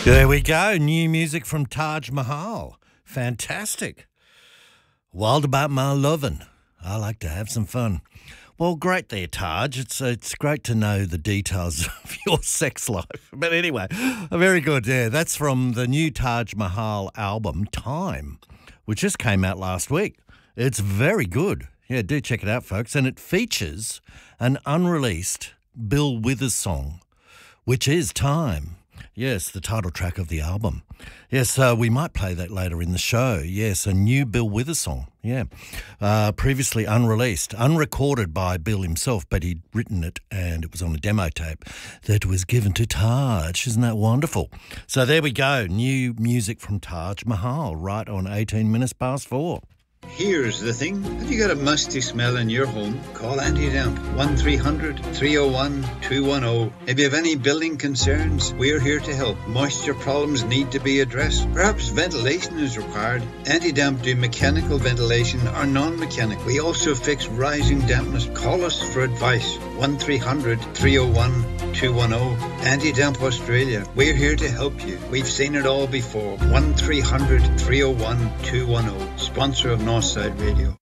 There we go. New music from Taj Mahal. Fantastic. Wild about my lovin'. I like to have some fun. Well, great there, Taj. It's great to know the details of your sex life. But anyway, very good. Yeah, that's from the new Taj Mahal album, Time, which just came out last week. It's very good. Yeah, do check it out, folks. And it features an unreleased Bill Withers song, which is Time. Yes, the title track of the album. Yes, we might play that later in the show. Yes, a new Bill Withers song. Yeah, previously unreleased, unrecorded by Bill himself, but he'd written it and it was on a demo tape that was given to Taj. Isn't that wonderful? So there we go, new music from Taj Mahal right on 18 minutes past 4. Here's the thing. Have you got a musty smell in your home? Call Anti-Damp 1300-301-210. If you have any building concerns, we're here to help. Moisture problems need to be addressed. Perhaps ventilation is required. Anti-Damp do mechanical ventilation or non-mechanical. We also fix rising dampness. Call us for advice. 1300-301-210. Anti-Damp Australia. We're here to help you. We've seen it all before. 1300-301-210. Sponsor of Northside Radio.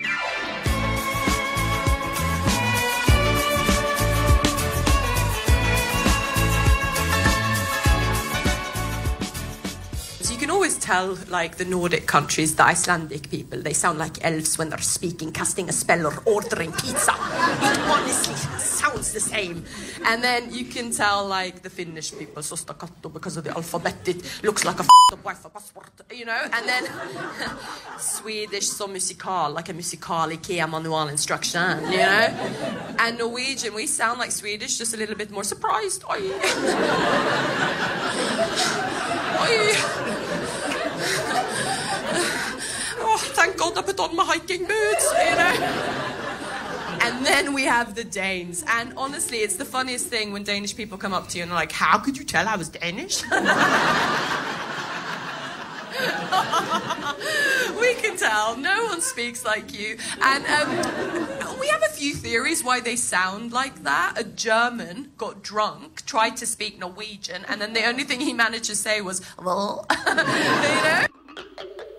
So you can always tell, like, the Nordic countries, the Icelandic people, they sound like elves when they're speaking, casting a spell or ordering pizza. It honestly sounds the same. And then you can tell, like, the Finnish people, so staccato because of the alphabet, it looks like a f***ed up Wi-Fi password, you know? And then Swedish, so musical, like a musical IKEA manual instruction, you know? And Norwegian, we sound like Swedish, just a little bit more surprised. Oi. Oi. Oh, thank God I put on my hiking boots, you know? And then we have the Danes. And honestly, it's the funniest thing when Danish people come up to you and they're like, how could you tell I was Danish? We can tell. No one speaks like you. And we have a few theories why they sound like that. A German got drunk, tried to speak Norwegian, and then the only thing he managed to say was, well, you know?